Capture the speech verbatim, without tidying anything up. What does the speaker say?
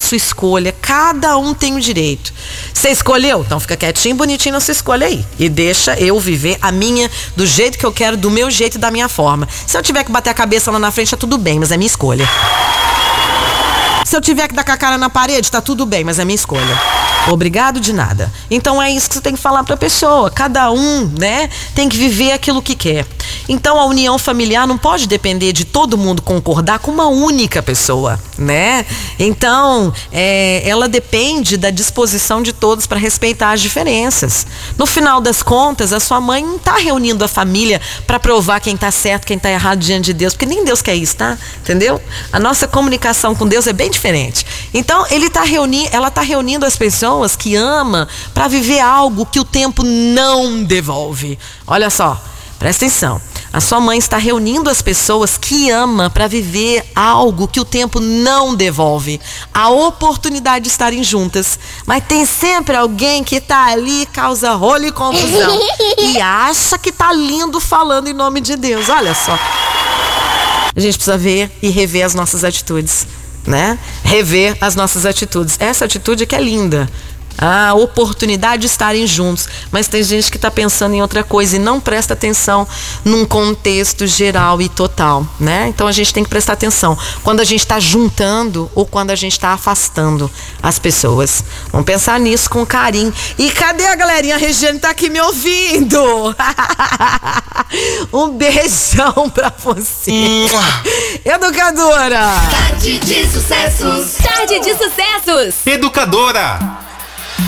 sua escolha, cada um tem o direito. Você escolheu? Então fica quietinho, bonitinho na sua escolha aí. E deixa eu viver a minha, do jeito que eu quero, do meu jeito e da minha forma. Se eu tiver que bater a cabeça lá na frente, tá tudo bem, mas é minha escolha. Se eu tiver que dar com a cara na parede, tá tudo bem, mas é minha escolha. Obrigado de nada. Então é isso que você tem que falar pra pessoa. Cada um, né, tem que viver aquilo que quer. Então a união familiar não pode depender de todo mundo concordar com uma única pessoa, né? Então é, ela depende da disposição de todos para respeitar as diferenças. No final das contas, a sua mãe não tá reunindo a família para provar quem tá certo, quem tá errado diante de Deus, porque nem Deus quer isso, tá? Entendeu? A nossa comunicação com Deus é bem diferente. Então ele tá reunindo, ela tá reunindo as pessoas que ama para viver algo que o tempo não devolve. Olha só, presta atenção. A sua mãe está reunindo as pessoas que ama para viver algo que o tempo não devolve. A oportunidade de estarem juntas. Mas tem sempre alguém que tá ali, causa rolo e confusão. E acha que tá lindo falando em nome de Deus. Olha só. A gente precisa ver e rever as nossas atitudes, né? Rever as nossas atitudes. Essa atitude que é linda. A oportunidade de estarem juntos. Mas tem gente que está pensando em outra coisa e não presta atenção num contexto geral e total, né? Então a gente tem que prestar atenção quando a gente está juntando ou quando a gente está afastando as pessoas. Vamos pensar nisso com carinho. E cadê a galerinha? A Regiane está aqui me ouvindo. Um beijão pra você. Educadora. Tarde de sucessos. Tarde de sucessos. Educadora.